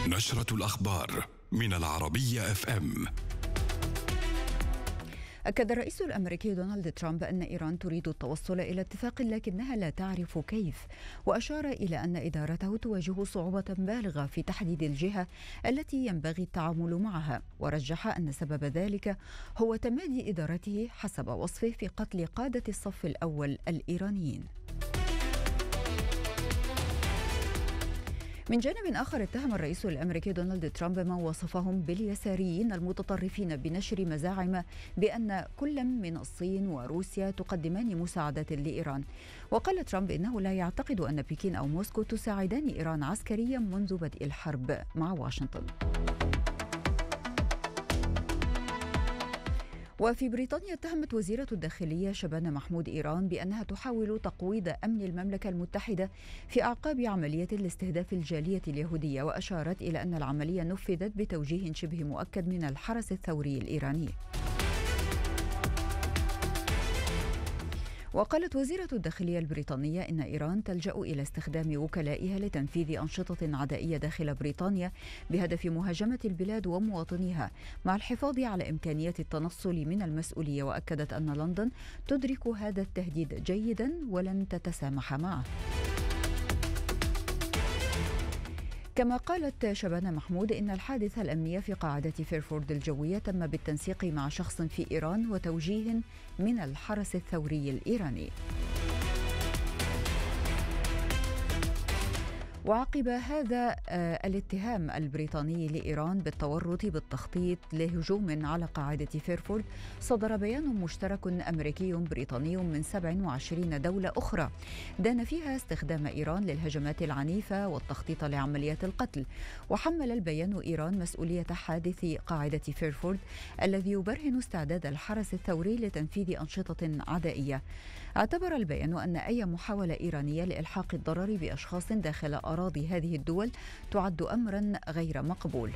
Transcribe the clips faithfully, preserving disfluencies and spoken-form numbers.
نشرة الأخبار من العربية إف إم. أكد الرئيس الأمريكي دونالد ترامب أن إيران تريد التوصل إلى اتفاق لكنها لا تعرف كيف، وأشار إلى أن إدارته تواجه صعوبة بالغة في تحديد الجهة التي ينبغي التعامل معها، ورجح أن سبب ذلك هو تمادي إدارته حسب وصفه في قتل قادة الصف الأول الإيرانيين. من جانب آخر، اتهم الرئيس الأمريكي دونالد ترامب من وصفهم باليساريين المتطرفين بنشر مزاعم بأن كل من الصين وروسيا تقدمان مساعدات لإيران. وقال ترامب إنه لا يعتقد أن بكين أو موسكو تساعدان إيران عسكريا منذ بدء الحرب مع واشنطن. وفي بريطانيا، اتهمت وزيرة الداخلية شبانة محمود إيران بأنها تحاول تقويض أمن المملكة المتحدة في أعقاب عملية لاستهداف الجالية اليهودية، وأشارت إلى أن العملية نفذت بتوجيه شبه مؤكد من الحرس الثوري الإيراني. وقالت وزيرة الداخلية البريطانية إن إيران تلجأ إلى استخدام وكلائها لتنفيذ أنشطة عدائية داخل بريطانيا بهدف مهاجمة البلاد ومواطنيها، مع الحفاظ على إمكانية التنصل من المسؤولية. وأكدت أن لندن تدرك هذا التهديد جيدا ولن تتسامح معه. كما قالت شبانة محمود إن الحادثة الأمنية في قاعدة فيرفورد الجوية تم بالتنسيق مع شخص في إيران وتوجيه من الحرس الثوري الإيراني. وعقب هذا الاتهام البريطاني لإيران بالتورط بالتخطيط لهجوم على قاعدة فيرفورد، صدر بيان مشترك أمريكي بريطاني من سبع وعشرين دولة أخرى دان فيها استخدام إيران للهجمات العنيفة والتخطيط لعمليات القتل. وحمل البيان إيران مسؤولية حادث قاعدة فيرفورد الذي يبرهن استعداد الحرس الثوري لتنفيذ أنشطة عدائية. اعتبر البيان أن أي محاولة إيرانية لإلحاق الضرر بأشخاص داخل أراضي هذه الدول تعد أمرا غير مقبول.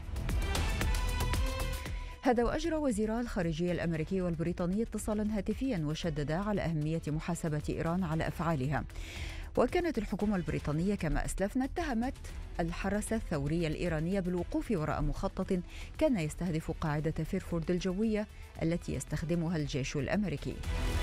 هذا وأجرى وزيرا الخارجية الأمريكي والبريطاني اتصالا هاتفيا وشددا على أهمية محاسبة إيران على أفعالها. وكانت الحكومة البريطانية كما أسلفنا اتهمت الحرس الثوري الإيراني بالوقوف وراء مخطط كان يستهدف قاعدة فيرفورد الجوية التي يستخدمها الجيش الأمريكي.